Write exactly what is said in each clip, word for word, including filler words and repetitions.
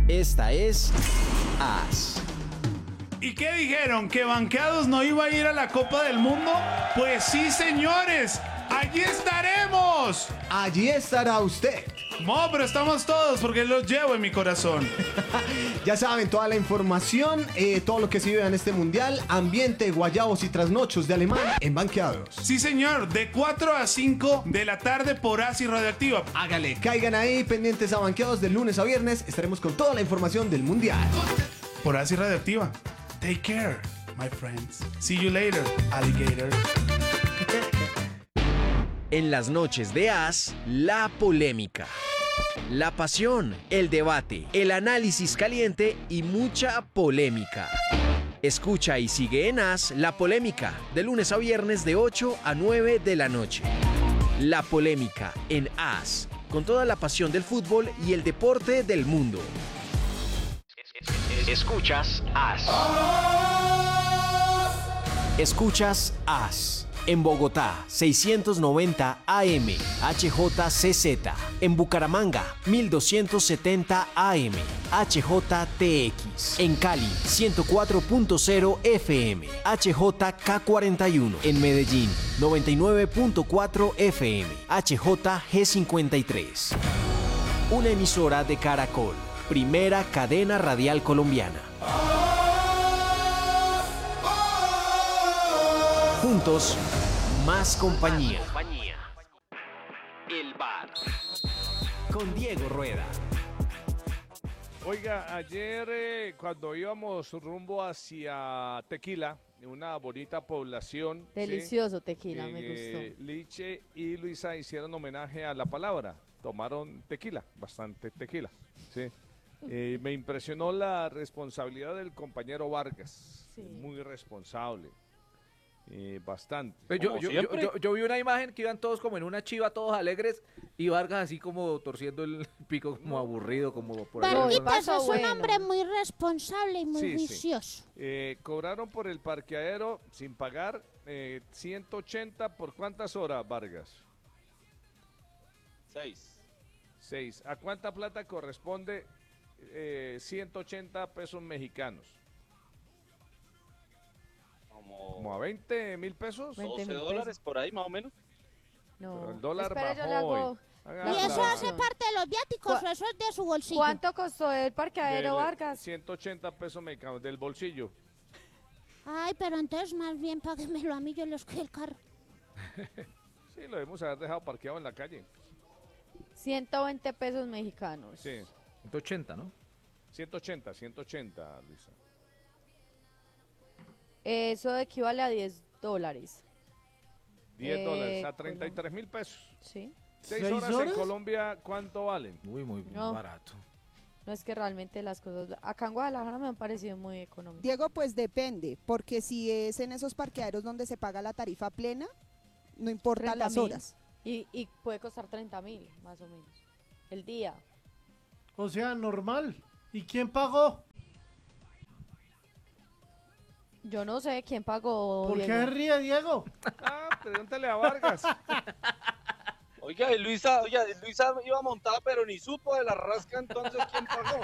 Esta es As. ¿Y qué dijeron? ¿Que Banqueados no iba a ir a la Copa del Mundo? Pues sí, señores, allí estaremos. Allí estará usted. No, pero estamos todos porque los llevo en mi corazón. Ya saben, toda la información, eh, todo lo que se vive en este mundial, ambiente, guayabos y trasnochos de alemán en Banqueados. Sí, señor, de cuatro a cinco de la tarde por Asi Radioactiva. Hágale, caigan ahí pendientes a Banqueados de lunes a viernes. Estaremos con toda la información del mundial. Por Asi Radioactiva. Take care, my friends. See you later, alligator. En las noches de As, la polémica, la pasión, el debate, el análisis caliente y mucha polémica. Escucha y sigue en As La Polémica, de lunes a viernes de ocho a nueve de la noche. La Polémica en As, con toda la pasión del fútbol y el deporte del mundo. Escuchas As. Escuchas As. En Bogotá, seiscientos noventa A M, H J C Z. En Bucaramanga, mil doscientos setenta A M, H J T X. En Cali, ciento cuatro punto cero F M, H J K cuarenta y uno. En Medellín, noventa y nueve punto cuatro F M, H J G cincuenta y tres. Una emisora de Caracol, primera cadena radial colombiana. Juntos, más compañía. El bar. Con Diego Rueda. Oiga, ayer eh, cuando íbamos rumbo hacia Tequila, una bonita población. Delicioso ¿sí? tequila, eh, me gustó. Liche y Luisa hicieron homenaje a la palabra. Tomaron tequila, bastante tequila. ¿sí? Eh, me impresionó la responsabilidad del compañero Vargas. Sí. Muy responsable. Eh, bastante. Pues yo, yo, yo, yo, yo vi una imagen que iban todos como en una chiva, todos alegres, y Vargas así como torciendo el pico, como aburrido, como por ahí. Varguitas es un bueno. hombre muy responsable y muy Sí, sí. juicioso. Eh, cobraron por el parqueadero sin pagar eh, ciento ochenta por cuántas horas, Vargas. Seis. Seis. ¿A cuánta plata corresponde eh, ciento ochenta pesos mexicanos? Como, ¿Como a veinte mil pesos? veinte doce mil dólares pesos. por ahí, más o menos. No. Pero el dólar Espera, yo bajó le hago hoy. Haga la Y eso la- hace parte de los viáticos, ¿Cu- o eso es de su bolsillo. ¿Cuánto costó el parqueadero del Vargas? ciento ochenta pesos mexicanos del bolsillo. Ay, pero entonces más bien páguemelo a mí, yo les cojo el carro. Sí, lo debemos haber dejado parqueado en la calle. ciento veinte pesos mexicanos. Sí, ciento ochenta, ¿no? ciento ochenta, ciento ochenta, Luisa. Eso equivale a diez dólares. diez Eh, dólares, a treinta y tres mil pesos. Sí. Seis ¿Seis horas, horas? en Colombia, ¿cuánto valen? Muy, muy No. barato. No es que realmente las cosas... Acá en Guadalajara me han parecido muy económicas. Diego, pues depende, porque si es en esos parqueaderos donde se paga la tarifa plena, no importa treinta las mil. horas. Y, y puede costar treinta mil, más o menos. El día. O sea, normal. ¿Y quién pagó? Yo no sé quién pagó. ¿Por qué Diego. se ríe, Diego? Ah, pregúntale a Vargas. Oiga, y Luisa, oiga, y Luisa iba montada, pero ni supo de la rasca, entonces ¿quién pagó?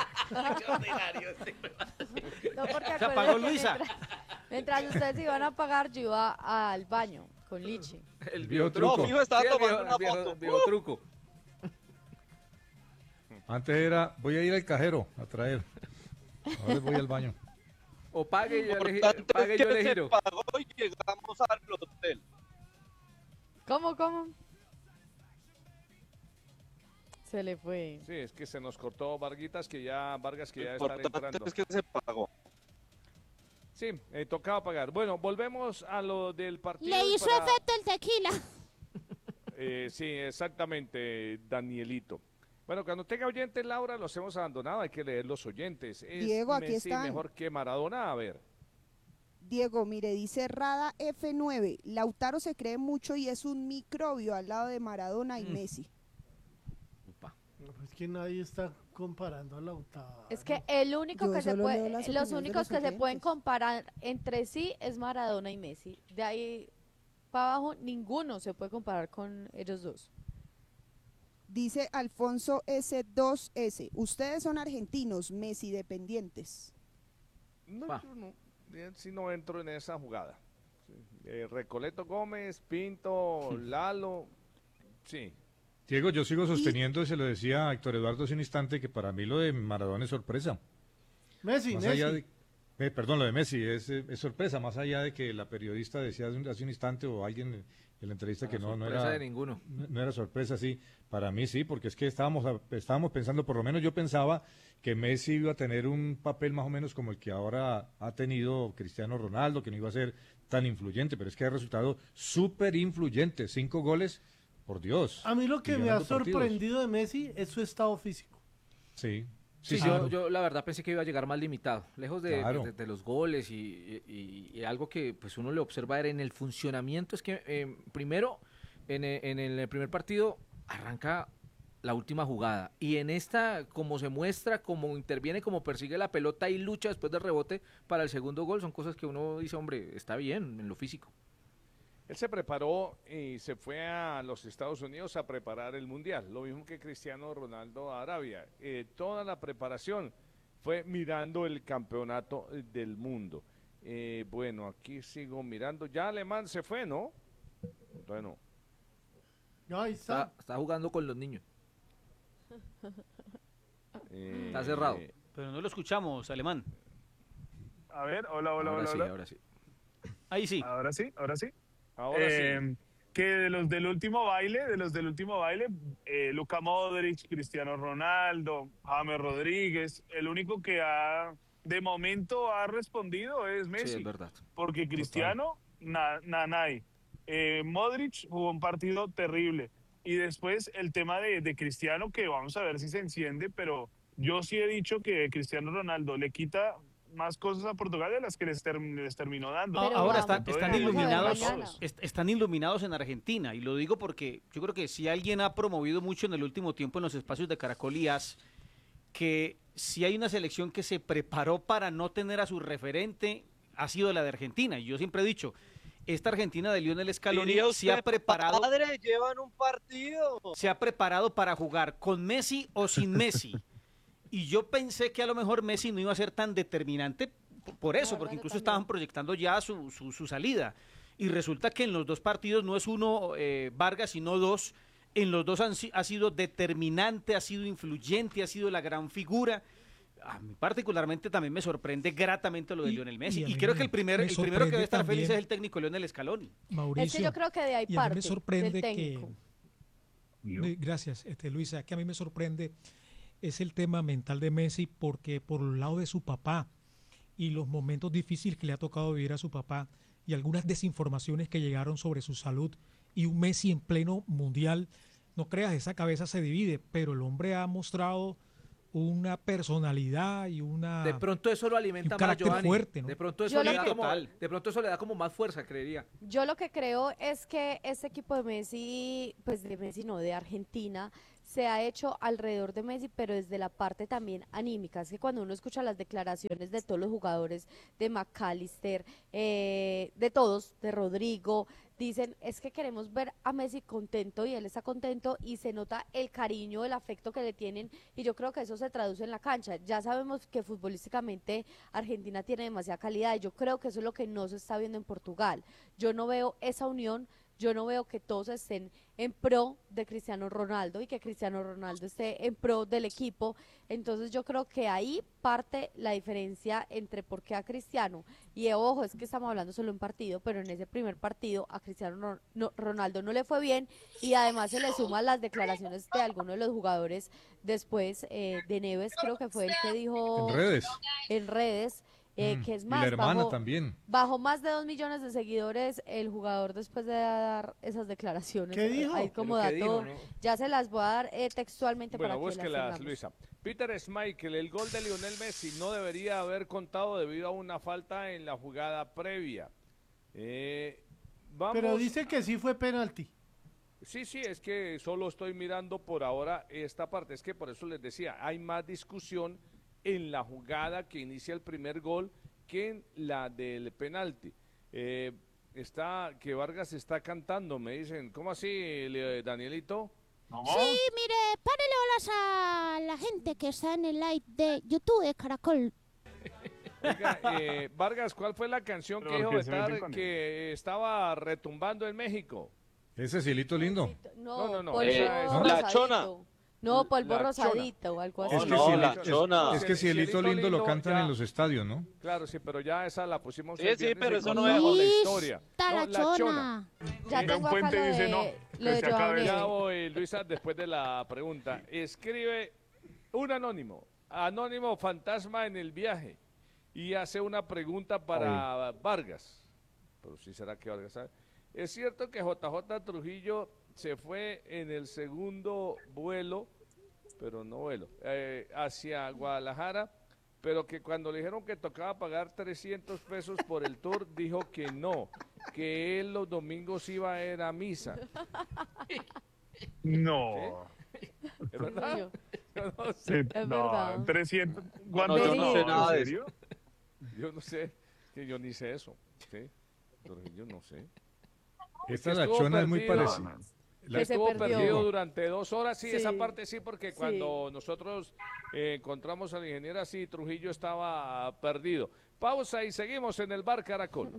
No, porque Se acuérdense apagó que Luisa. Mientras, mientras ustedes iban a pagar, yo iba al baño con Liche. El viejo truco. No, fijo, estaba el tomando viejo- una viejo- foto. viejo Uh. truco. Antes era, voy a ir al cajero a traer. Ahora voy al baño. O pague y yo le, Importante pague es yo que le se giro. pagó y llegamos al hotel. ¿Cómo, cómo? Se le fue. Sí, es que se nos cortó Varguitas, que ya, Vargas, que Lo ya está importante entrando. es que se pagó. Sí, eh, tocaba pagar. Bueno, volvemos a lo del partido. Le hizo para- efecto el tequila. Eh, sí, exactamente, Danielito. Bueno, cuando tenga oyentes, Laura, los hemos abandonado, hay que leer los oyentes. ¿Es Diego, aquí Messi están. mejor que Maradona? A ver. Diego, mire, dice Rada F nueve, Lautaro se cree mucho y es un microbio al lado de Maradona y Mm. Messi. Upa. Es que nadie está comparando a Lautaro. Es que el único Yo que se solo puede, leo las los opiniones de únicos los que se oyentes. pueden comparar entre sí es Maradona y Messi. De ahí para abajo ninguno se puede comparar con ellos dos. Dice Alfonso S dos S, ustedes son argentinos, Messi dependientes. No, yo no, si no entro en esa jugada. Sí. Eh, Recoleto Gómez, Pinto, Lalo, sí. Diego, yo sigo sosteniendo, y se lo decía a Héctor Eduardo hace un instante, que para mí lo de Maradona es sorpresa. Messi, más Messi. Allá de, eh, perdón, lo de Messi es, es sorpresa, más allá de que la periodista decía hace un, hace un instante o alguien en la entrevista que no, no era de ninguno. No, no era sorpresa, sí. Para mí sí, porque es que estábamos, estábamos pensando, por lo menos yo pensaba que Messi iba a tener un papel más o menos como el que ahora ha tenido Cristiano Ronaldo, que no iba a ser tan influyente, pero es que ha resultado súper influyente. Cinco goles, por Dios. A mí lo que me ha sorprendido partidos. de Messi es su estado físico. Sí. Sí, Sí, yo, claro. yo la verdad pensé que iba a llegar más limitado, lejos de, Claro. de- de los goles y, y- y algo que pues uno le observa era en el funcionamiento, es que eh, primero, en, e- en el primer partido arranca la última jugada y en esta, como se muestra, como interviene, como persigue la pelota y lucha después del rebote para el segundo gol, son cosas que uno dice, hombre, está bien en lo físico. Él se preparó y se fue a los Estados Unidos a preparar el Mundial, lo mismo que Cristiano Ronaldo a Arabia. Eh, toda la preparación fue mirando el campeonato eh, del mundo. Eh, bueno, aquí sigo mirando. Ya Alemán se fue, ¿no? Bueno. Ahí está. Está, está jugando con los niños. Eh, Está cerrado. Pero no lo escuchamos, Alemán. A ver, hola, hola, Ahora hola. sí, hola. ahora sí. Ahí sí. Ahora sí, ahora sí. Ahora Eh, sí. Que de los del último baile, de los del último baile, eh, Luka Modric, Cristiano Ronaldo, James Rodríguez, el único que ha, de momento ha respondido es Messi. Sí, es verdad. Porque Cristiano, na, nanay. Eh, Modric jugó un partido terrible. Y después el tema de, de Cristiano, que vamos a ver si se enciende, pero yo sí he dicho que Cristiano Ronaldo le quita más cosas a Portugal de las que les, term- les terminó dando. Ah, ahora están, Entonces, están vamos a ver iluminados, mañana. est- están iluminados en Argentina, y lo digo porque yo creo que si alguien ha promovido mucho en el último tiempo en los espacios de Caracol y As, que si hay una selección que se preparó para no tener a su referente, ha sido la de Argentina. Y yo siempre he dicho, esta Argentina de Lionel Scaloni Diría se ha usted, preparado, Padre, llevan un partido. se ha preparado para jugar con Messi o sin Messi. Y yo pensé que a lo mejor Messi no iba a ser tan determinante p- por eso, porque incluso estaban proyectando ya su, su, su salida. Y resulta que en los dos partidos no es uno eh, Vargas, sino dos. En los dos han si- ha sido determinante, ha sido influyente, ha sido la gran figura. A mí particularmente también me sorprende gratamente lo de Y- Lionel Messi. y a Y, mí creo me- que el, primer, me el primero que sorprende debe estar feliz también- es el técnico Lionel Scaloni. Mauricio. Es que yo creo que de ahí y a mí parte me sorprende del que técnico. Eh, Gracias, este, Luisa. Que a mí me sorprende es el tema mental de Messi, porque por el lado de su papá y los momentos difíciles que le ha tocado vivir a su papá y algunas desinformaciones que llegaron sobre su salud y un Messi en pleno mundial, no creas, esa cabeza se divide, pero el hombre ha mostrado una personalidad y una De pronto eso lo y alimenta un más, carácter Giovanni. fuerte, ¿no? De pronto eso Yo le lo da que- como, de pronto eso le da como más fuerza, creería. Yo lo que creo es que este equipo de Messi, pues de Messi no, de Argentina, se ha hecho alrededor de Messi, pero desde la parte también anímica. Es que cuando uno escucha las declaraciones de todos los jugadores, de McAllister, eh, de todos, de Rodrigo, dicen, es que queremos ver a Messi contento y él está contento y se nota el cariño, el afecto que le tienen y yo creo que eso se traduce en la cancha. Ya sabemos que futbolísticamente Argentina tiene demasiada calidad y yo creo que eso es lo que no se está viendo en Portugal. Yo no veo esa unión, yo no veo que todos estén en pro de Cristiano Ronaldo y que Cristiano Ronaldo esté en pro del equipo. Entonces yo creo que ahí parte la diferencia entre por qué a Cristiano, y eh, ojo, es que estamos hablando solo en partido, pero en ese primer partido a Cristiano Ro- no- Ronaldo no le fue bien y además se le suman las declaraciones de algunos de los jugadores después, eh, de Neves creo que fue el que dijo En redes. en redes, eh, Mm, que es y más, la hermana bajó, también. bajó más de dos millones de seguidores el jugador después de dar esas declaraciones. ¿Qué dijo? Ahí como ¿Pero qué dato, dijo, no? ya se las voy a dar eh, textualmente Bueno, para que las búsquelas, tengamos. Luisa. Peter Schmeichel, el gol de Lionel Messi no debería haber contado debido a una falta en la jugada previa. Eh, vamos. Pero dice que sí fue penalti. Sí, sí, es que solo estoy mirando por ahora esta parte. Es que por eso les decía, hay más discusión en la jugada que inicia el primer gol que en la del penalti. Eh, está, que Vargas está cantando, me dicen, ¿cómo así, Le- Danielito? Sí, mire, párele bolas a la gente que está en el live de YouTube de Caracol. Oiga, eh, Vargas, ¿cuál fue la canción Pero que dijo que se meten Betar con él. que estaba retumbando en México? Ese cielito lindo. No, no, no. polvo esa es- rosadito. La chona. No, polvo La rosadito o algo así. Es que, no, cielito, la chona. es, es que cielito lindo lo cantan ya- en los estadios, ¿no? Claro, sí, pero ya esa la pusimos Sí, el sí, viernes pero y eso no contamos es- la historia. Está No, la la chona. Ya Ve tengo un acá puente lo y dice, de, no, lo que de se Joao acabe Neves. Ya voy, Luisa, después de la pregunta. Escribe un anónimo, anónimo fantasma en el viaje, y hace una pregunta para Vargas. Pero sí será que Vargas sabe. ¿Es cierto que J J Trujillo se fue en el segundo vuelo, pero no vuelo, eh, hacia Guadalajara, pero que cuando le dijeron que tocaba pagar trescientos pesos por el tour, dijo que no, que él los domingos iba a ir a misa? No. ¿Es verdad? Mío. Yo no sé. Sí, Es no, verdad. trescientos. No, ¿Cuánto yo no sé ¿En nada de eso. serio? Yo no sé, que yo ni sé eso, ¿sí? Trujillo no sé. Esta Estuvo la chona es muy perdido. parecida. La- Que se Estuvo perdió. perdido durante dos horas, sí, Sí. esa parte sí, porque Sí. cuando nosotros eh, encontramos al ingeniero así, Trujillo estaba perdido. Pausa y seguimos en el Bar Caracol.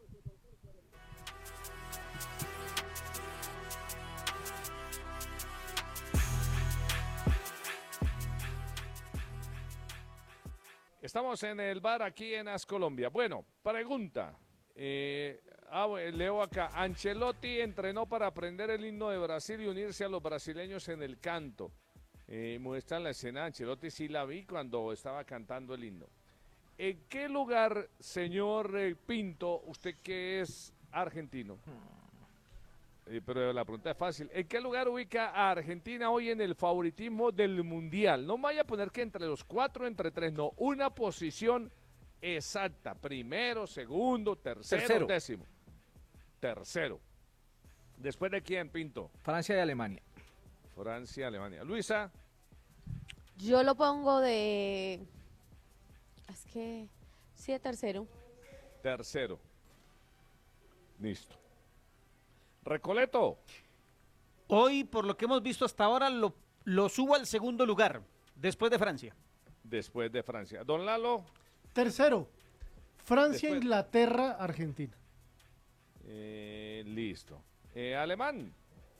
Estamos en el bar aquí en As Colombia. Bueno, pregunta. Eh, ah, bueno, leo acá. Ancelotti entrenó para aprender el himno de Brasil y unirse a los brasileños en el canto. Eh, muestran la escena. Ancelotti sí la vi cuando estaba cantando el himno. ¿En qué lugar, señor eh, Pinto, usted que es argentino? Eh, pero la pregunta es fácil. ¿En qué lugar ubica a Argentina hoy en el favoritismo del Mundial? No me vaya a poner que entre los cuatro, entre tres, no. Una posición exacta. Primero, segundo, tercero, Tercero. décimo. Tercero. ¿Después de quién, Pinto? Francia y Alemania. Francia, Alemania. Luisa, Yo lo pongo de... Es que... Sí, de tercero. tercero. Listo. Recoleto. Hoy, por lo que hemos visto hasta ahora, lo, lo subo al segundo lugar, después de Francia. Después de Francia. Don Lalo. Tercero, Francia, Después- Inglaterra, Argentina. Eh, listo. Eh, Alemán.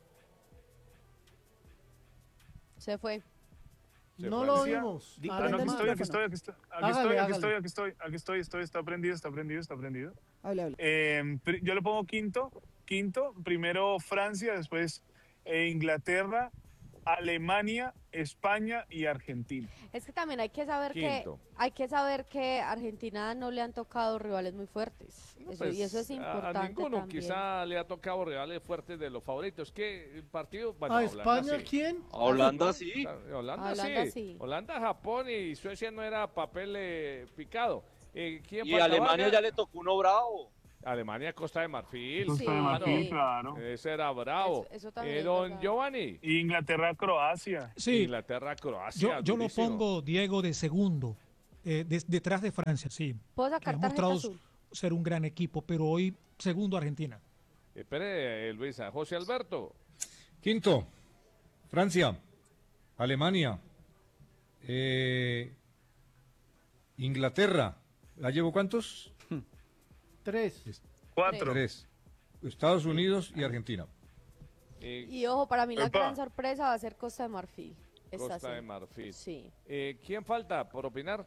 Se fue. Se No fue. lo Sí, oímos. Ah, no, Alemán. aquí estoy, aquí estoy, aquí estoy, aquí Hágale, estoy, aquí hágale. estoy, aquí estoy, aquí estoy, estoy, está prendido, está prendido, está prendido. Habla, habla. Eh, pri- yo le pongo quinto, quinto, primero Francia, después eh, Inglaterra, Alemania, España y Argentina. Es que también hay que saber Quinto. que hay que saber que a Argentina no le han tocado rivales muy fuertes. No, Eso- pues, y eso es a- importante A ninguno también. quizá le ha tocado reales fuertes de los favoritos. ¿Qué el partido? Bueno, ¿A Holanda España sí. quién? A Holanda sí. Holanda, Holanda sí. sí. Holanda, Japón y Suecia no era papel eh, picado. Eh, ¿quién Y falta, Alemania Vargas? ya le tocó uno bravo. Alemania, Costa de Marfil. Costa de Marfil, claro. Ese era bravo. Eso- eso también Eh, es don verdad. Giovanni. Y Inglaterra, Croacia. Sí, Inglaterra, Croacia. yo, yo lo durísimo. pongo, Diego, de segundo, eh, de- detrás de Francia, sí. ¿Puedo Que sacar ha tarjeta mostrado azul? ser un gran equipo, pero hoy segundo Argentina. Espere, eh, Luisa. José Alberto. Quinto, Francia, Alemania, eh, Inglaterra. ¿La llevo cuántos? Tres. Cuatro. Tres. Estados Unidos y Argentina. Eh, Y ojo, para mí la Epa. gran sorpresa va a ser Costa de Marfil. Esta Costa sí. de Marfil. Sí. Eh, ¿Quién falta por opinar?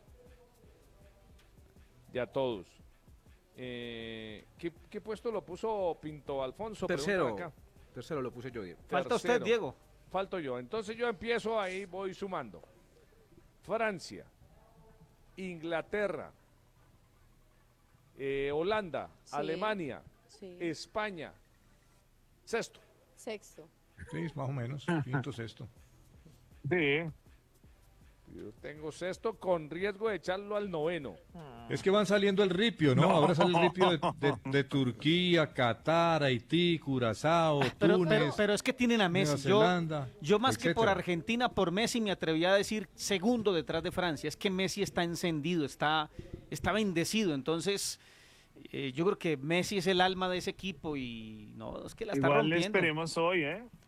Ya todos. Eh, ¿qué, qué puesto lo puso Pinto Alfonso? Tercero. Preguntan acá. Tercero lo puse yo, Diego. Falta usted, Tercero. Diego. Falto yo. Entonces yo empiezo ahí, voy sumando. Francia, Inglaterra, eh, Holanda, Sí. Alemania, Sí. España. Sexto. Sexto. Sí, más o menos. Quinto, sexto. Sí. Yo tengo sexto con riesgo de echarlo al noveno. Es que van saliendo el ripio, ¿no? No. Ahora sale el ripio de, de- de Turquía, Qatar, Haití, Curazao, Pero, Túnez. pero, pero es que tienen a Messi. Nueva Yo, Zelanda, yo más que por etcétera. Argentina, por Messi me atrevería a decir segundo detrás de Francia. Es que Messi está encendido, está, está bendecido. Entonces, eh, yo creo que Messi es el alma de ese equipo y no, es que la está Igual le rompiendo. esperemos hoy, ¿eh?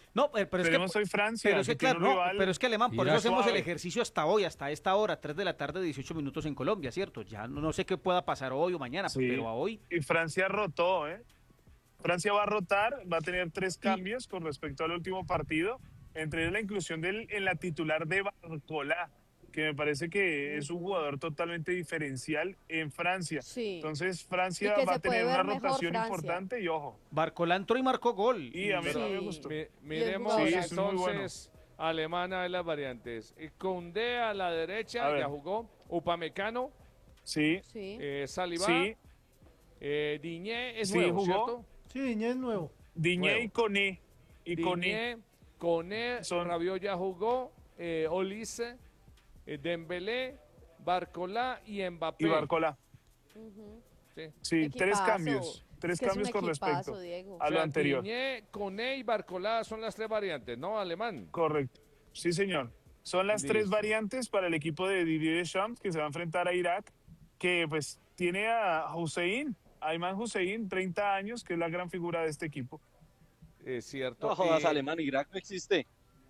No, eh, pero es que, Esperemos hoy Francia, pero es que, que tiene claro, un no, rival pero es que Alemán, por Irak eso hacemos el suave. ejercicio hasta hoy, hasta esta hora, tres de la tarde, dieciocho minutos en Colombia, ¿cierto? Ya no, no sé qué pueda pasar hoy o mañana, Sí. pero a hoy. Y Francia rotó, ¿eh? Francia va a rotar, va a tener tres cambios con respecto al último partido, entre ellos la inclusión del, en la titular de Barcola, que me parece que es un jugador totalmente diferencial en Francia. Entonces Francia Y que va a se puede tener una ver mejor rotación Francia. importante y ojo. Barcola entró y marcó gol. Y a mí Pero no me gustó. mi- miremos Sí, es muy bueno. entonces alemana de las variantes. Y Koundé a la A derecha, ver. ya jugó. Upamecano. Sí. Eh, Saliba. Sí. Eh, Diñé es Sí, nuevo, jugó. ¿cierto? Sí, Diñé es nuevo. Diñé Nuevo. y Koné. Y Koné. Diñé, Koné, Rabiot ya jugó. Eh, Olise, eh, Dembélé, Barcola y Mbappé. Y Barcola. Sí, Sí, tres Equipazo. cambios. Tres Es que es un cambios con equipazo, respecto Diego. a O lo sea, anterior. Diñé, Koné y Barcola son las tres variantes, ¿no, Alemán? Correcto. Sí, señor. Son las tres Listo. variantes para el equipo de Didier Deschamps que se va a enfrentar a Irak, que pues tiene a Hussein, Ayman Hussein, treinta años, que es la gran figura de este equipo. Es cierto. No jodas, Eh, Alemán, Irak no existe.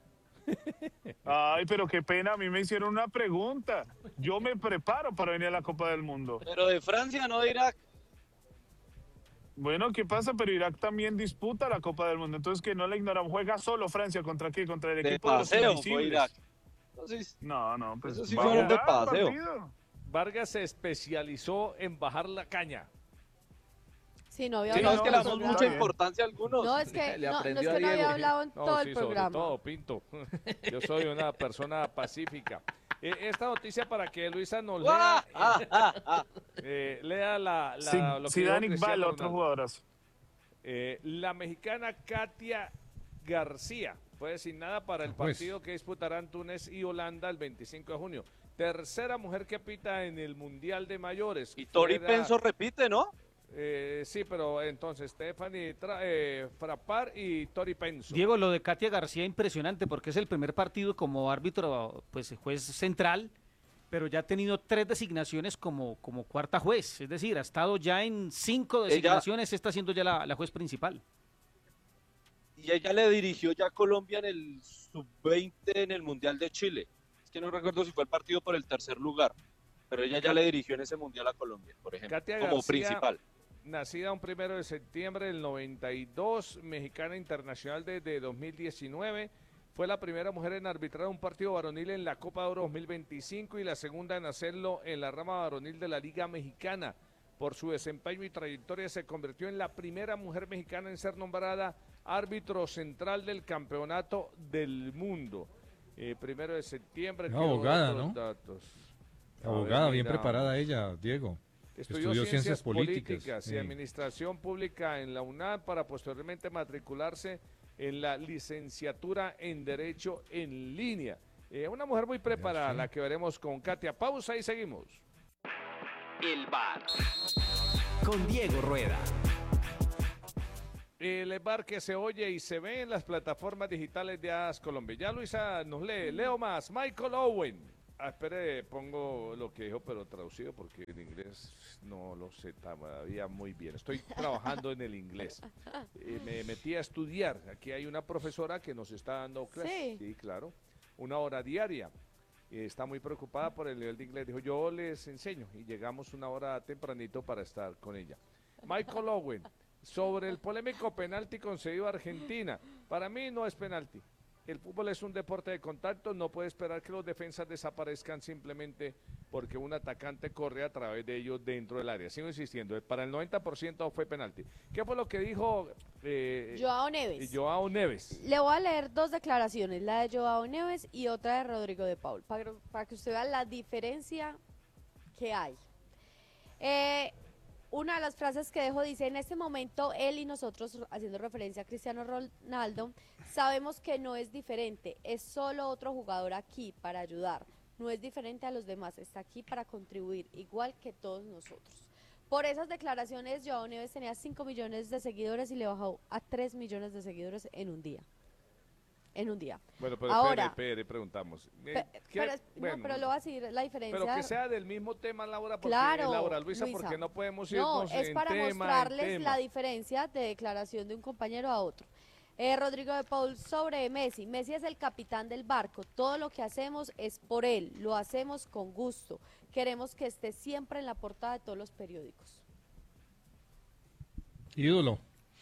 Ay, pero qué pena, a mí me hicieron una pregunta. Yo me preparo para venir a la Copa del Mundo. Pero de Francia, no de Irak. Bueno, ¿qué pasa? Pero Irak también disputa la Copa del Mundo, entonces que no la ignoramos. Juega solo Francia, ¿contra qué? Contra el De equipo de los paseo fue invisibles. Irak. Entonces, No, no, pues eso sí va a fueron de jugar paseo. partido. Vargas se especializó en bajar la caña. Sí, no había Sí, no, hablado es que en le el damos programa. mucha importancia a algunos. No, es que Le no, no, aprendió es a que no había Diego. hablado en No, todo sí, el sobre programa. todo, Pinto. Yo soy una persona pacífica. Eh, esta noticia para que Luisa nos lea, eh, eh, lea la, la, Sí, lo que sí, dijo Dani Cristiano Val, otro Ronaldo. jugadorazo. Eh, la mexicana Katia García fue designada para el Pues. partido que disputarán Túnez y Holanda el veinticinco de junio. Tercera mujer que pita en el Mundial de Mayores. Y Tori Fuera- Penso repite, ¿no? Eh, sí, pero entonces Stephanie Tra- eh, Frappar y Tori Penso. Diego, lo de Katia García impresionante porque es el primer partido como árbitro, pues juez central, pero ya ha tenido tres designaciones como, como cuarta juez, es decir, ha estado ya en cinco Ella- designaciones, está siendo ya la, la juez principal. Y ella le dirigió ya a Colombia en el sub veinte en el Mundial de Chile. Es que no recuerdo si fue el partido por el tercer lugar, pero ella ya le dirigió en ese Mundial a Colombia, por ejemplo, Katia como García, principal. Nacida un primero de septiembre del noventa y dos, mexicana internacional desde dos mil diecinueve, fue la primera mujer en arbitrar un partido varonil en la Copa de Oro dos mil veinticinco y la segunda en hacerlo en la rama varonil de la Liga Mexicana. Por su desempeño y trayectoria se convirtió en la primera mujer mexicana en ser nombrada árbitro central del Campeonato del Mundo. Eh, primero de septiembre. Una quiero abogada, otros ¿no? datos. A Abogada, ver, bien miramos. preparada ella, Diego. Estudió, Estudió ciencias, ciencias políticas, políticas, y sí. administración pública en la UNAM para posteriormente matricularse en la licenciatura en Derecho en línea. Eh, una mujer muy preparada, la que veremos con Katia. Pausa y seguimos. El bar. Con Diego Rueda. El bar que se oye y se ve en las plataformas digitales de A S Colombia. Ya Luisa nos lee. Leo más. Michael Owen. Ah, espere, pongo lo que dijo, pero traducido porque el inglés no lo sé todavía muy bien. Estoy trabajando en el inglés. Eh, me metí a estudiar. Aquí hay una profesora que nos está dando clases. Sí. Claro. Una hora diaria. Eh, está muy preocupada por el nivel de inglés. Dijo, yo les enseño. Y llegamos una hora tempranito para estar con ella. Michael Owen, sobre el polémico penalti concedido a Argentina. Para mí no es penalti. El fútbol es un deporte de contacto, no puede esperar que los defensas desaparezcan simplemente porque un atacante corre a través de ellos dentro del área. Sigo insistiendo, para el noventa por ciento fue penalti. ¿Qué fue lo que dijo eh, Joao Neves. Joao Neves? Le voy a leer dos declaraciones, la de Joao Neves y otra de Rodrigo de Paul, para, para que usted vea la diferencia que hay. Eh, una de las frases que dejo dice, en este momento él y nosotros, haciendo referencia a Cristiano Ronaldo, sabemos que no es diferente, es solo otro jugador aquí para ayudar, no es diferente a los demás, está aquí para contribuir, igual que todos nosotros. Por esas declaraciones, Joao Neves tenía cinco millones de seguidores y le bajó a tres millones de seguidores en un día. En un día. Bueno, pero Ahora, espere, espere, preguntamos. Eh, pe- ¿qué- pero, es- no, bueno, pero lo voy a decir la diferencia. pero que sea del mismo tema, Laura, porque, Claro, Laura, Luisa, Luisa. porque no podemos No, irnos es en para tema, en mostrarles tema. la diferencia de declaración de un compañero a otro. Eh, Rodrigo de Paul, sobre Messi. Messi es el capitán del barco. Todo lo que hacemos es por él. Lo hacemos con gusto. Queremos que esté siempre en la portada de todos los periódicos. Ídolo.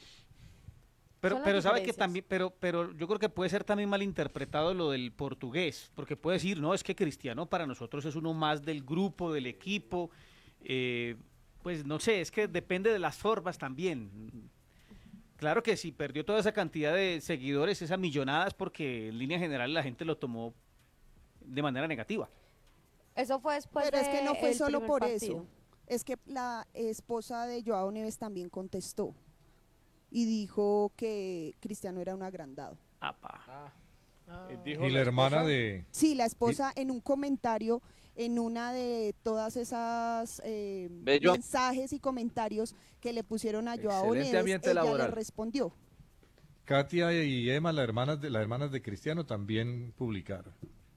Pero, Son las pero sabe que diferencias. también, pero, pero yo creo que puede ser también malinterpretado lo del portugués, porque puede decir, no, es que Cristiano para nosotros es uno más del grupo, del equipo, eh, pues no sé, es que depende de las formas también. Claro que si perdió toda esa cantidad de seguidores, esas millonadas, porque en línea general la gente lo tomó de manera negativa. Eso fue después Pero es que no fue del solo primer por partido. eso. Es que la esposa de Joao Neves también contestó y dijo que Cristiano era un agrandado. Apa. Eh, dijo Y la hermana esposa, de... Sí, la esposa en un comentario, en una de todas esas eh, Bello. mensajes y comentarios que le pusieron a Joao Excelente Neves, ambiente ella laboral. le respondió. Katia y Emma, las hermanas de, las hermanas de Cristiano, también publicaron.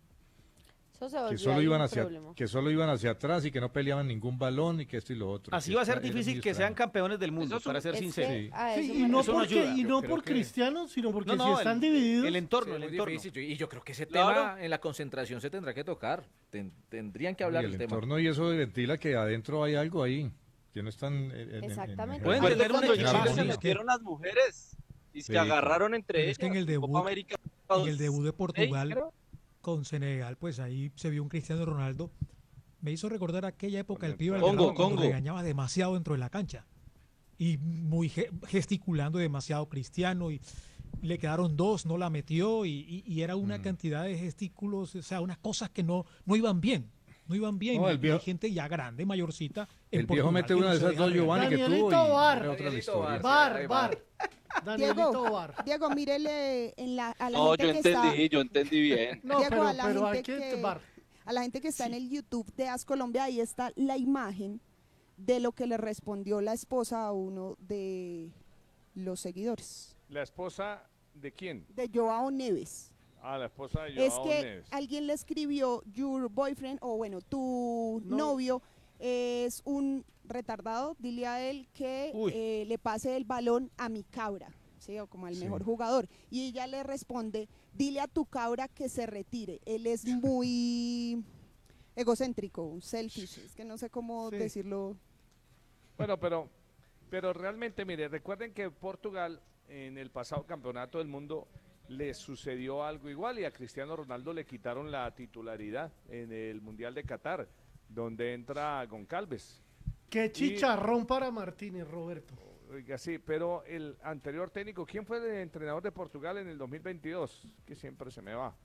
Eso se Que volvió solo, ahí iban un hacia, problema. que solo iban hacia atrás y que no peleaban ningún balón y que esto y lo otro. Así que va a ser era- era difícil muy que sean extraño. campeones del mundo, para ser Es que sincero. a Sí, eso y me no, Eso no porque, ayuda. y Yo no creo por que- Cristiano, sino porque No, no, si están el- divididos. El entorno, Sí, el muy entorno. difícil. Y yo creo que ese Claro. tema en la concentración se tendrá que tocar. Ten- tendrían que hablar Y el del tema. entorno y eso ventila que adentro hay algo ahí, que no están... en- en- en- Exactamente. en- Pueden ¿Recuerdas tener un cuando en equipo. Chile se armonía. metieron las mujeres y se Sí. agarraron entre Pero ellas? es que en el Copa debut- América En el debut de seis, Portugal creo. con Senegal, pues ahí se vio un Cristiano Ronaldo. Me hizo recordar aquella época el pibe al Congo, Belgrano, cuando Congo. regañaba demasiado dentro de la cancha. Y muy ge- gesticulando demasiado Cristiano y le quedaron dos, no la metió y, y- y era una Mm. cantidad de gestículos, o sea, unas cosas que no, no iban bien. No iban bien. No, y el viejo- hay gente ya grande, mayorcita. en El viejo Portugal mete que una no de se esas deja dos regañar. Giovanni que tuvo y Danielito Bar. era otra la Danielito historia. Bar. Bar, Ahí va. bar. Danielito Diego, Bar. Diego, mírele en la, a la No, gente yo que entendí, está, yo entendí bien. No, Diego, pero, a la pero gente hay que... que- Bar. a la gente que está en Sí. el YouTube de As Colombia, ahí está la imagen de lo que le respondió la esposa a uno de los seguidores, ¿La esposa de quién? de Joao Neves. Ah, la esposa de Joao Es que Neves. alguien le escribió, your boyfriend, o bueno, tu No. novio es un retardado, dile a él que Uy. eh, le pase el balón a mi cabra, ¿sí? O como al Sí. mejor jugador. Y ella le responde, dile a tu cabra que se retire, él es muy egocéntrico, selfish, es que no sé cómo Sí. decirlo. Bueno, pero, pero realmente, mire, recuerden que Portugal en el pasado campeonato del mundo le sucedió algo igual y a Cristiano Ronaldo le quitaron la titularidad en el Mundial de Qatar, donde entra Goncalves. Qué chicharrón para Martínez, Roberto. Oiga, sí, pero el anterior técnico, ¿quién fue el entrenador de Portugal en el dos mil veintidós? Que siempre se me va.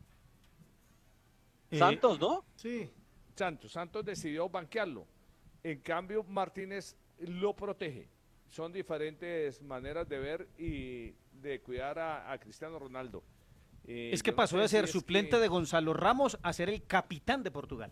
Eh, Santos, ¿no? Sí. Santos, Santos decidió banquearlo. En cambio, Martínez lo protege. Son diferentes maneras de ver y de cuidar a, a Cristiano Ronaldo. Eh, Es que yo no pasó sé de ser si es suplente que- de Gonzalo Ramos a ser el capitán de Portugal.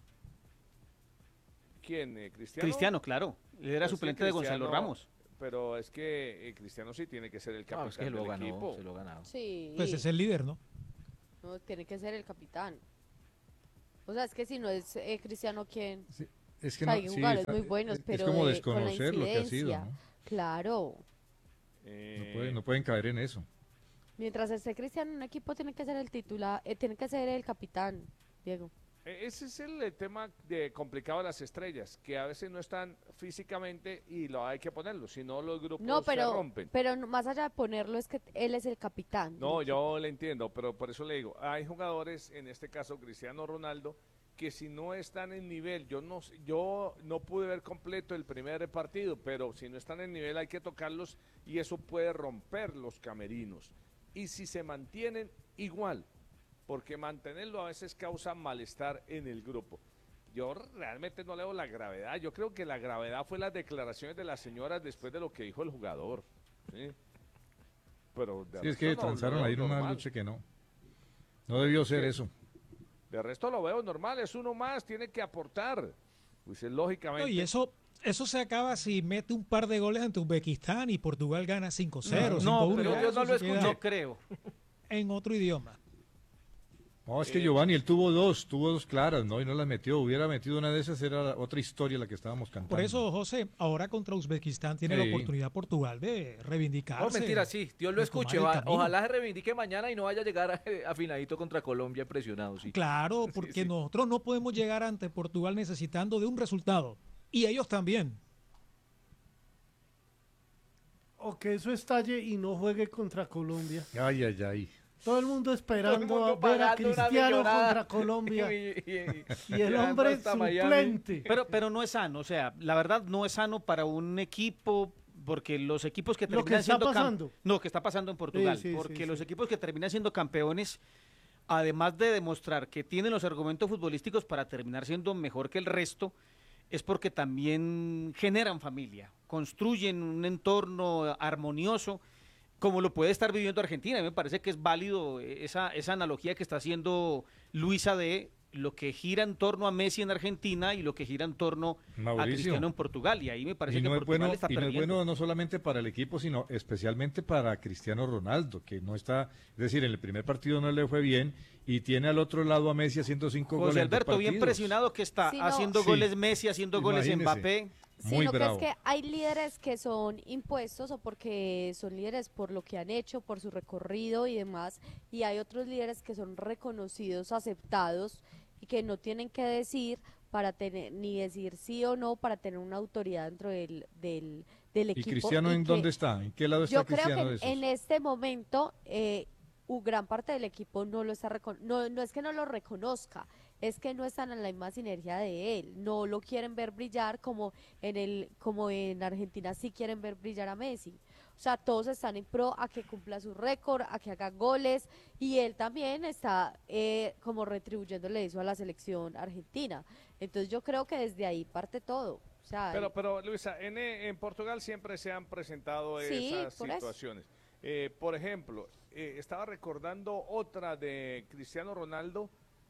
¿Quién? eh, ¿Cristiano? Cristiano, claro. Él era Pues sí, suplente de Gonzalo Cristiano, Ramos. Pero es que eh, Cristiano sí tiene que ser el Ah, capitán es que se lo del ganó, equipo. se lo ganó. Sí. Pues es el líder, ¿no? No, tiene que ser el capitán. O sea, es que si no es eh, Cristiano, ¿quién? Es que O sea, no, hay sí, jugadores fa- muy buenos, es pero como eh, con la desconocer lo que ha sido, incidencia. ¿no? Claro. Eh, No pueden, no pueden caer en eso. Mientras esté Cristiano en un equipo, tiene que ser el titular, eh, tiene que ser el capitán, Diego. E- Ese es el eh, tema de complicado de las estrellas, que a veces no están físicamente y lo hay que ponerlo, si no los grupos No, se pero, rompen. pero no- más allá de ponerlo, es que él es el capitán. No, yo le entiendo, pero por eso le digo, hay jugadores, en este caso Cristiano Ronaldo, que si no están en nivel, yo no sé- yo no pude ver completo el primer partido, pero si no están en nivel hay que tocarlos y eso puede romper los camerinos. Y si se mantienen igual, porque mantenerlo a veces causa malestar en el grupo. Yo realmente no leo la gravedad, yo creo que la gravedad fue las declaraciones de las señoras después de lo que dijo el jugador. ¿sí? Pero de Sí, es resto que no, lo transaron veo ahí en una normal. lucha que no. No debió ser Sí. eso. De resto lo veo normal, es uno más, tiene que aportar. Pues es lógicamente. No, y eso, eso se acaba si mete un par de goles ante Uzbekistán y Portugal gana cinco cero. No, cinco uno, pero ya yo eso no lo se queda escucho, creo. En otro idioma. No, es que Eh, Giovanni, él tuvo dos, tuvo dos claras, ¿no? Y no las metió. Hubiera metido una de esas, era otra historia la que estábamos cantando. Por eso, José, ahora contra Uzbekistán tiene Sí. la oportunidad Portugal de reivindicarse. No, mentira, sí, Dios lo de escuche. tomar el va- camino. ojalá se reivindique mañana y no vaya a llegar a- afinadito contra Colombia presionado, sí. Claro, porque nosotros no podemos llegar ante Portugal necesitando de un resultado. Y ellos también. O que eso estalle y no juegue contra Colombia. Ay, ay, ay. Todo el mundo esperando Todo el mundo a ver a pagando una Cristiano millonada. contra Colombia. Y- y- y- y el viajando hombre hasta Miami. suplente. Pero, pero no es sano, o sea, la verdad no es sano para un equipo, porque los equipos que Lo terminan que está siendo cam- pasando. no, que está pasando en Portugal, Sí, sí, porque sí, los sí. equipos que terminan siendo campeones, además de demostrar que tienen los argumentos futbolísticos para terminar siendo mejor que el resto, es porque también generan familia, construyen un entorno armonioso, como lo puede estar viviendo Argentina. A mí me parece que es válido esa, esa analogía que está haciendo Luisa de lo que gira en torno a Messi en Argentina y lo que gira en torno a Mauricio. Cristiano en Portugal. Y ahí me parece Y que no, es Portugal bueno, está y no es perdiendo. bueno no solamente para el equipo, sino especialmente para Cristiano Ronaldo, que no está, es decir, en el primer partido no le fue bien y tiene al otro lado a Messi haciendo cinco goles. José en dos Alberto, bien partidos. presionado que está, Sí, no. haciendo Sí. goles Messi, haciendo goles Imagínese. Mbappé. Sí, Muy lo bravo. que es que hay líderes que son impuestos o porque son líderes por lo que han hecho, por su recorrido y demás, y hay otros líderes que son reconocidos, aceptados y que no tienen que decir para tener ni decir sí o no para tener una autoridad dentro del, del, del ¿Y equipo. Cristiano en que dónde está? ¿En qué lado está yo creo Cristiano que de esos? en este momento eh, u- gran parte del equipo no lo está recono- no, no es que no lo reconozca, es que no están en la misma sinergia de él, no lo quieren ver brillar como en el como en Argentina sí quieren ver brillar a Messi. O sea, todos están en pro a que cumpla su récord, a que haga goles y él también está eh, como retribuyéndole eso a la selección argentina. Entonces yo creo que desde ahí parte todo. O sea, Pero, pero Luisa, en, eh, en Portugal siempre se han presentado Sí, esas por eso. situaciones. Eh, por ejemplo, eh, estaba recordando otra de Cristiano Ronaldo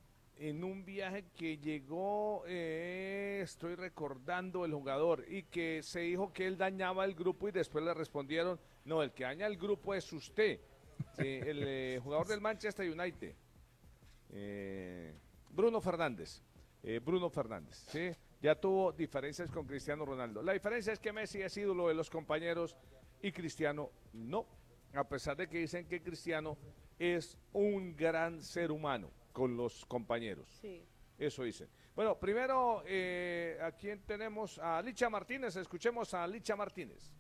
en un viaje que llegó, eh, estoy recordando el jugador, y que se dijo que él dañaba el grupo y después le respondieron, no, el que daña el grupo es usted, sí, el eh, jugador del Manchester United, eh, Bruno Fernández, eh, Bruno Fernández, ¿sí? Ya tuvo diferencias con Cristiano Ronaldo. La diferencia es que Messi es ídolo de los compañeros y Cristiano no, a pesar de que dicen que Cristiano es un gran ser humano con los compañeros. Sí. Eso dicen. Bueno, primero, eh, ¿a quién tenemos? A Licha Martínez. Escuchemos a Licha Martínez.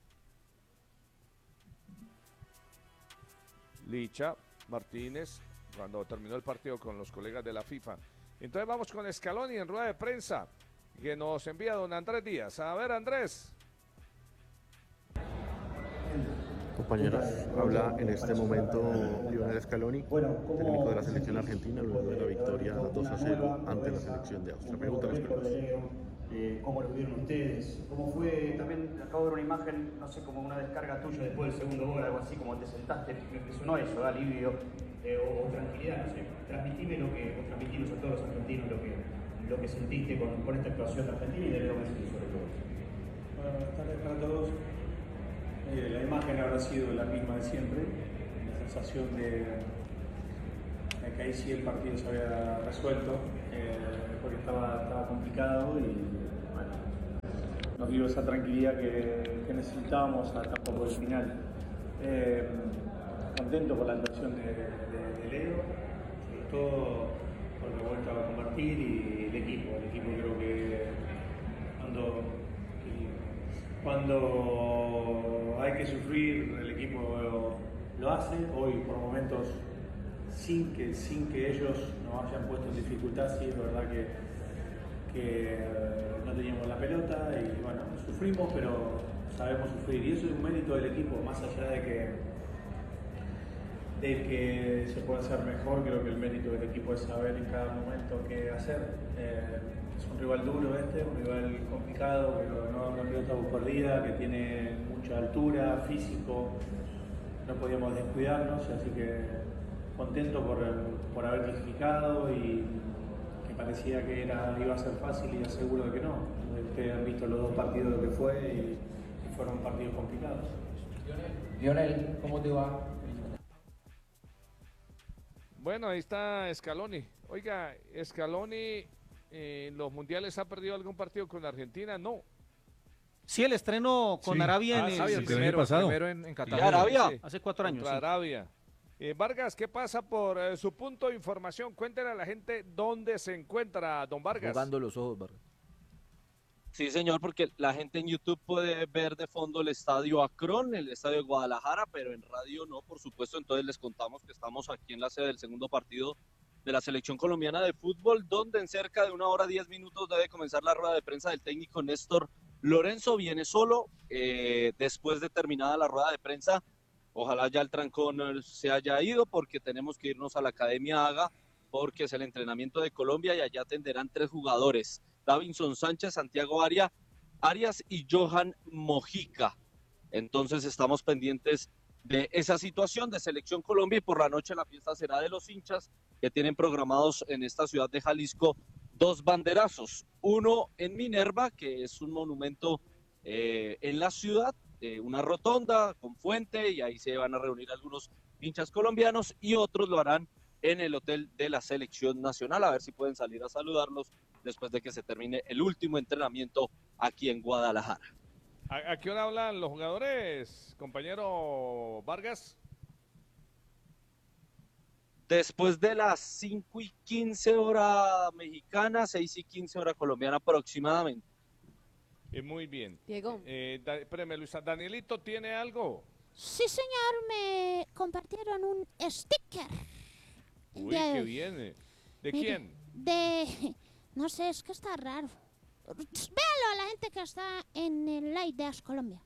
Licha Martínez, cuando terminó el partido con los colegas de la FIFA. Entonces vamos con Scaloni en rueda de prensa, que nos envía don Andrés Díaz. A ver, Andrés. Compañeros, habla en este momento Lionel Scaloni, técnico de la selección argentina, luego de la victoria dos a cero ante la selección de Austria. Pregunta a los peruanos. Eh, ¿Cómo lo vieron ustedes? ¿Cómo fue? También acabo de ver una imagen, no sé, como una descarga tuya después del segundo gol, algo así, como te sentaste, me impresionó eso, ¿eh? Alivio eh, o, o tranquilidad, no sé. Transmitime lo que, o transmitimos a todos los argentinos lo que, lo que sentiste con, con esta actuación de Argentina y de Leo Messi sobre todo. Bueno, buenas tardes para todos. Eh, la imagen habrá sido la misma de siempre, la sensación de, de que ahí sí el partido se había resuelto, eh, porque estaba, estaba complicado y bueno, nos dio esa tranquilidad que, que necesitábamos hasta por el final. Eh, contento por la actuación de, de, de Leo, sobre todo por lo que ha vuelto a compartir y el equipo. El equipo creo que cuando Cuando hay que sufrir, el equipo lo, lo hace. Hoy, por momentos, sin que, sin que ellos nos hayan puesto en dificultad, sí es verdad que, que no teníamos la pelota y bueno, sufrimos, pero sabemos sufrir. Y eso es un mérito del equipo, más allá de que, de que se pueda hacer mejor. Creo que el mérito del equipo es saber en cada momento qué hacer. Eh, Es un rival duro este, un rival complicado, pero no una pelota perdida, que tiene mucha altura, físico, no podíamos descuidarnos, así que contento por, por haber clasificado y que parecía que era, iba a ser fácil y aseguro de que no. Ustedes han visto los dos partidos lo que fue y, y fueron partidos complicados. Lionel, ¿cómo te va? Bueno, ahí está Scaloni. Oiga, Scaloni eh, en los mundiales ha perdido algún partido con Argentina, no. Sí, el estreno con Sí. Arabia Ah, en sí, el, el el primero, primero, primero en, en Qatar. ¿Y Arabia? Sí, Hace cuatro años. contra sí. Arabia. Eh, Vargas, ¿qué pasa por eh, su punto de información? Cuéntenle a la gente dónde se encuentra don Vargas. Jugando los ojos, Vargas. Sí, señor, porque la gente en YouTube puede ver de fondo el estadio Akron, el estadio de Guadalajara, pero en radio no, por supuesto. Entonces les contamos que estamos aquí en la sede del segundo partido de la selección colombiana de fútbol, donde en cerca de una hora diez minutos debe comenzar la rueda de prensa del técnico Néstor Lorenzo. Viene solo eh, después de terminada la rueda de prensa. Ojalá ya el trancón se haya ido, porque tenemos que irnos a la Academia Haga, porque es el entrenamiento de Colombia y allá atenderán tres jugadores: Davinson Sánchez, Santiago Aria, Arias y Johan Mojica. Entonces estamos pendientes de esa situación de Selección Colombia, y por la noche la fiesta será de los hinchas, que tienen programados en esta ciudad de Jalisco dos banderazos. Uno en Minerva, que es un monumento eh, en la ciudad, eh, una rotonda con fuente, y ahí se van a reunir algunos hinchas colombianos, y otros lo harán en el hotel de la Selección Nacional, a ver si pueden salir a saludarlos después de que se termine el último entrenamiento aquí en Guadalajara. ¿A, a qué hora hablan los jugadores, compañero Vargas? Después de las cinco y quince hora mexicana, seis y quince hora colombiana aproximadamente. Eh, muy bien. Diego. Eh, da, espérame, Luisa. ¿Danielito tiene algo? Sí, señor, me compartieron un sticker. Uy, de- qué bien. eh. ¿De Mire, quién? De... No sé, es que está raro. Véalo a la gente que está en el live de As Colombia.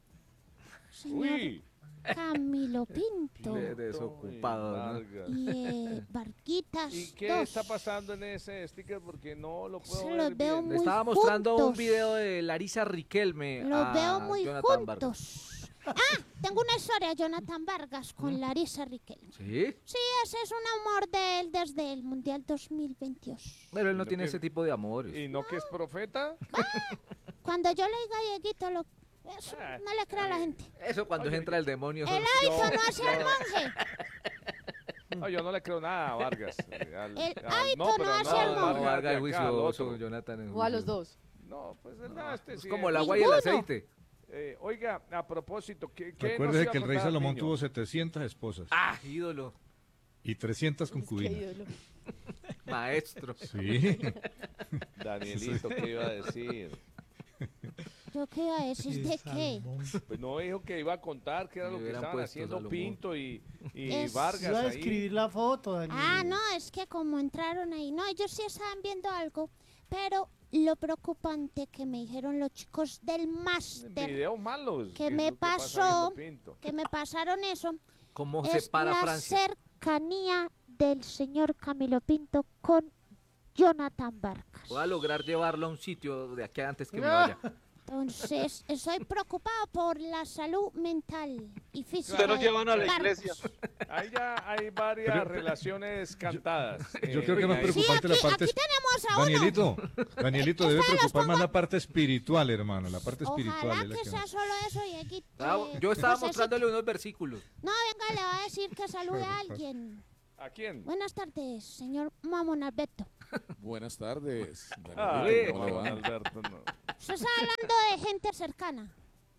Señor Uy. Camilo Pinto. De- desocupado, ¿no? Vargas. Y eh, Barquitas ¿Y qué dos. está pasando en ese sticker? Porque no lo puedo Se ver los veo bien. Le muy estaba mostrando un juntos. video de Larisa Riquelme Los a veo muy Jonathan Vargas. juntos. Ah, tengo una historia, Jonathan Vargas, con Larisa Riquelme. ¿Sí? Sí, ese es un amor de él desde el Mundial dos mil veintidós. Pero él no Lo tiene que- ese tipo de amores. ¿Y no que es profeta? Cuando yo le diga a Dieguito, lo... eso Ah, no le crea a la gente. Eso cuando entra el demonio. El yo- hábito no hace al yo- monje. No, yo no le creo nada a Vargas. eh, al- El al- hábito pero no hace al No, monje. Vargas de es acá, juicioso, al otro. Jonathan es O a los juicioso. dos. No, pues el no, este Es sí como es- el agua y el Ninguno. aceite. Eh, oiga, a propósito, ¿qué, qué nos Recuerde iba a que el rey contar, Salomón niño? tuvo setecientas esposas Ah, ídolo. y trescientas Qué concubinas. ídolo. Maestro. Sí. Danielito, ¿qué iba a decir? ¿Yo qué iba a decir? ¿De qué? Pues no dijo que iba a contar qué era Le lo que hubieran estaban puesto haciendo Salomón. Pinto y, y Es- Vargas Iba a ahí. escribir la foto, Daniel. Ah, no, es que como entraron ahí, no, ellos sí estaban viendo algo, pero lo preocupante que me dijeron los chicos del máster, Videos malos. que es me lo pasa pasó, viendo Pinto. que me pasaron eso, ¿Cómo es se para la Francia? cercanía del señor Camilo Pinto con Jonathan Vargas. Voy a lograr llevarlo a un sitio de aquí antes que me Ah. vaya. Entonces, estoy preocupado por la salud mental y física. Ustedes nos de llevan a la Vargas. iglesia. Ahí ya hay varias Pero- relaciones cantadas. Yo Eh, creo que más ahí. preocupante Sí, aquí- la parte... aquí tenemos a uno. Danielito, Danielito debe Espera, los preocupar más pongo- la parte espiritual, hermano. La parte espiritual Ojalá es la que que sea más- solo eso y aquí... Ah, eh, yo estaba Josecito. mostrándole unos versículos. No, venga, le va a decir que salude a alguien. ¿A quién? Buenas tardes, señor Mamón Alberto. Buenas tardes. Ay, Danielito, ¿cómo le no, va? Alberto, no. Usted está hablando de gente cercana.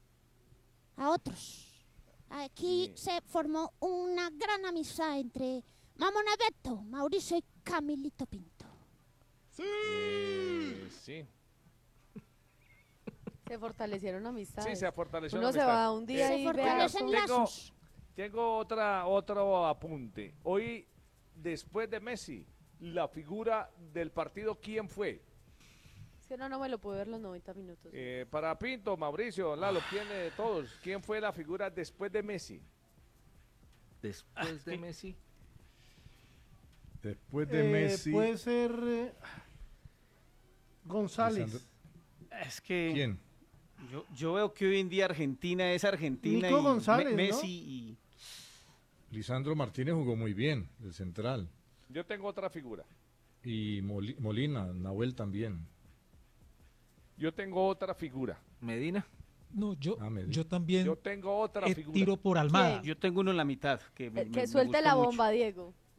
A otros. Aquí se formó una gran amistad entre Mamón Alberto, Mauricio y Camilito Pinto. Eh, sí. Se fortalecieron amistades. Sí, se ha fortalecido Uno la se amistad. va un día Se y ve a fortalecen las- Tengo, lazos. tengo otra, otro apunte. Hoy, después de Messi, la figura del partido, ¿quién fue? Es que no, no me lo pude ver los noventa minutos. Eh, para Pinto, Mauricio, Lalo, ¿quién de todos? ¿Quién fue la figura después de Messi? Después de Messi. Después de Eh, Messi... Puede ser eh, González. Lisandro- Es que ¿Quién? yo, yo veo que hoy en día Argentina es Argentina Nico y González, Me- ¿no? Messi y... Lisandro Martínez jugó muy bien, el central. Yo tengo otra figura. Y Moli- Molina, Nahuel también. Yo tengo otra figura. Medina. No, yo, Ah, me di- yo también Yo tengo otra eh, figura. tiro por Almada. ¿Quién? Yo tengo uno en la mitad. Que, me- Eh, me- que me suelte gusta la mucho. bomba, Diego.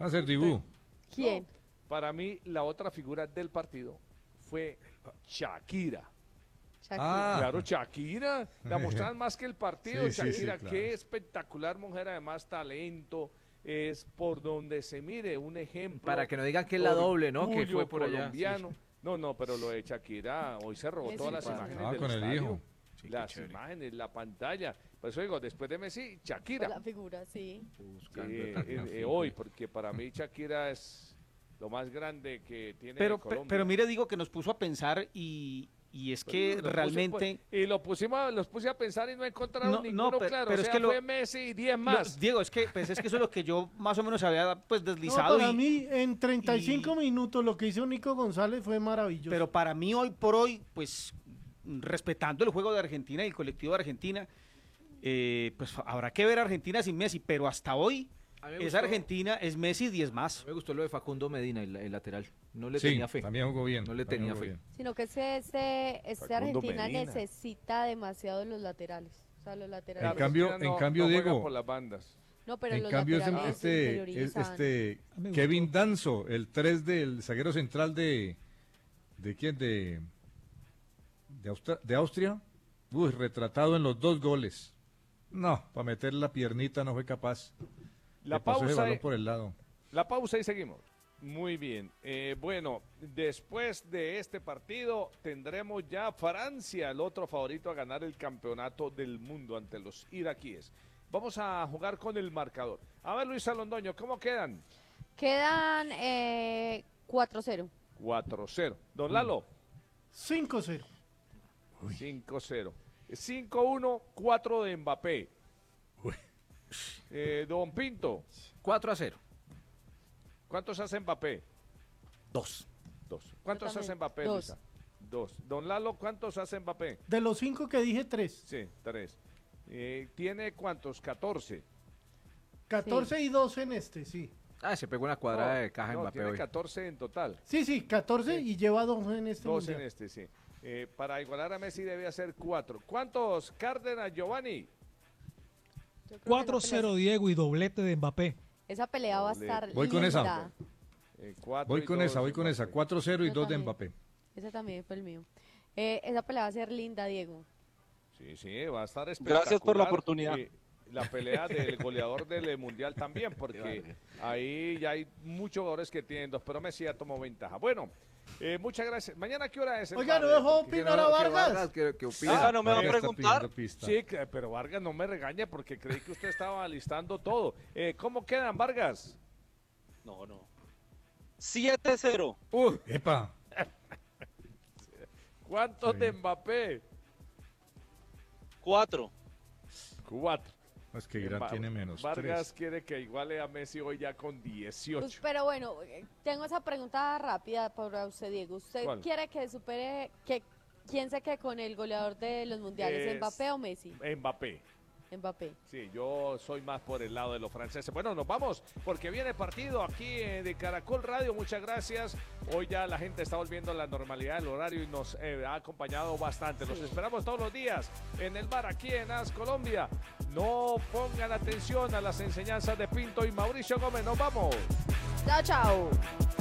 Va a ser Dibú. ¿Quién? No, para mí, la otra figura del partido fue Shakira. Shakira. Ah. Claro, Shakira, la mostraron más que el partido. Sí, sí, Shakira, sí, claro. qué espectacular mujer, además talento, es por donde se mire un ejemplo. Para que no digan que es la doble, ¿no? Que orgullo fue por allá. colombiano. Sí. No, no, pero lo de Shakira, hoy se robó Sí, todas sí, las padre. imágenes Ah, del con el estadio. hijo. Sí, qué Las chévere. imágenes, la pantalla. Por eso digo, después de Messi, Shakira. La figura, sí. Sí, eh, eh, hoy, porque para mí Shakira es lo más grande que tiene Pero, pe- Colombia. pero mire, digo que nos puso a pensar y, y es que Los puse, realmente... pues, y lo pusimos, los puse a pensar y no encontraron No, no, ninguno pero- claro. pero o es sea, que lo- fue Messi y diez No, más. Diego, es que, pues es que eso es lo que yo más o menos había pues No, deslizado. para y- mí, en treinta y cinco minutos, lo que hizo Nico González fue maravilloso. Pero para mí hoy por hoy, pues respetando el juego de Argentina y el colectivo de Argentina, eh, pues habrá que ver a Argentina sin Messi, pero hasta hoy A mí me es gustó- Argentina, es Messi diez más. Me gustó lo de Facundo Medina, el, el lateral. No le Sí, tenía fe. también jugó bien. No le también tenía jugó fe. bien. Sino que este, este, este Facundo Argentina Medina. necesita demasiado los laterales. O sea, los laterales. En cambio- Argentina en cambio, no juega Diego, por las bandas. No, pero En los cambio, ese- laterales se este, interiorizan. este Ah, me Kevin Danzo, el tres del zaguero central de. ¿De quién? De. De, Austra- de Austria. Uy, retratado en los dos goles. No, para meter la piernita no fue capaz. La Le pasó ese pausa balón y- por el lado. La pausa y seguimos. Muy bien. Eh, bueno, después de este partido tendremos ya Francia, el otro favorito a ganar el campeonato del mundo ante los iraquíes. Vamos a jugar con el marcador. A ver, Luis Londoño, ¿cómo quedan? Quedan eh, cuatro cero. cuatro cero. Don Lalo. cinco cero. cinco cero. cinco uno, cuatro de Mbappé. Eh, don Pinto. cuatro a cero. ¿Cuántos hace Mbappé? Dos. Dos. ¿Cuántos Yo también. hace Mbappé, Dos. Luisa? Dos. Don Lalo, ¿cuántos hace Mbappé? De los cinco que dije, tres. Sí, tres. Eh, ¿Tiene cuántos? catorce. catorce y doce en este, sí. Ah, se pegó una cuadrada No, de caja no, Mbappé tiene hoy. catorce en total. Sí, sí, catorce y lleva dos en este Dos mundial. en este, sí. Eh, para igualar a Messi debe hacer cuatro. ¿Cuántos Cárdenas, Giovanni? Yo creo que cuatro esa cero pelea- Diego y doblete de Mbappé. Esa pelea va a estar Voy con esa. linda. Eh, cuatro Voy y con dos esa, voy de con esa. Mbappé. cuatro cero y Yo dos de también. Mbappé. Ese también fue el mío. Eh, esa pelea va a ser linda, Diego. Sí, sí, va a estar espectacular. Gracias por la oportunidad. Eh, la pelea del goleador del eh, Mundial también, porque ahí ya hay muchos jugadores que tienen dos, pero Messi ya tomó ventaja. Bueno, eh, muchas gracias. ¿Mañana qué hora es? Oiga, ¿no padre? dejó Porque- opinar a Vargas? ¿Qué, qué opina? Oiga, ¿no me va a Vargas está preguntar? pidiendo pista. Sí, que- pero Vargas no me regañe porque creí que usted estaba listando todo. Eh, ¿Cómo quedan, Vargas? No, no. siete cero. Uh, Epa. ¿Cuántos Sí. de Mbappé? cuatro. Cuatro. Es que Irán Va- tiene menos. Vargas tres. quiere que iguale a Messi hoy ya con Pues, dieciocho. pero bueno, eh, tengo esa pregunta rápida para usted, Diego. ¿Usted ¿Cuál? quiere que supere, que quién se quede con el goleador de los mundiales, Es- Mbappé o Messi? Mbappé. Mbappé. Sí, yo soy más por el lado de los franceses. Bueno, nos vamos porque viene partido aquí eh, de Caracol Radio. Muchas gracias. Hoy ya la gente está volviendo a la normalidad del horario y nos eh, ha acompañado bastante. Los esperamos todos los días en el bar aquí en AS Colombia. No pongan atención a las enseñanzas de Pinto y Mauricio Gómez. Nos vamos. Chao, chao.